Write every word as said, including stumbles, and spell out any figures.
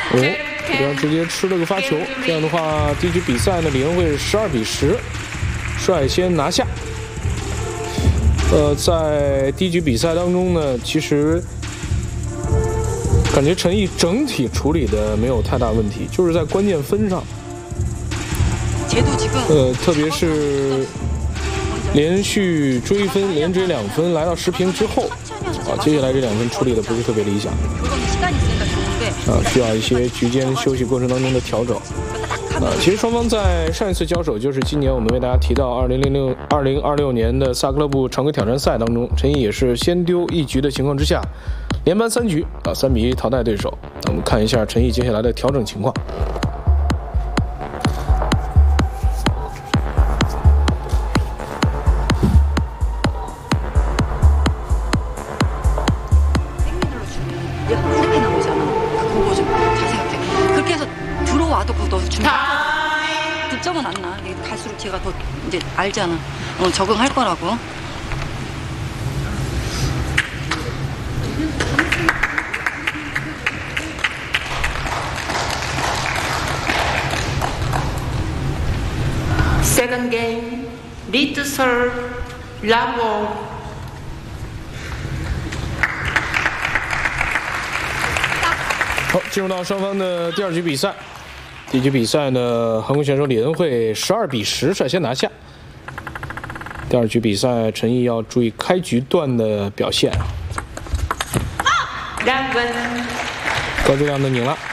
哦，这边直接吃了个发球，这样的话，第一局比赛呢，李恩惠十二比十率先拿下。呃，在第一局比赛当中呢，其实感觉陈毅整体处理的没有太大问题，就是在关键分上，呃，特别是连续追分，连追两分，来到十平之后，啊，接下来这两分处理的不是特别理想。 啊，需要一些局间休息过程当中的调整。啊，其实双方在上一次交手就是今年我们为大家提到二零零六、二零二六年的萨格勒布常规挑战赛当中，陈毅也是先丢一局的情况之下，连扳三局啊，三比一淘汰对手。那我们看一下陈毅接下来的调整情况。 득점은 안 나. 갈수록 제가 더 이제 알잖아. 어, 적응할 거라고. Second game, lead serve, love. 好，进入到双方的第二局比赛。 第一局比赛呢，韩国选手李恩惠十二比十率先拿下。第二局比赛，陈毅要注意开局段的表现啊。高质量的拧了。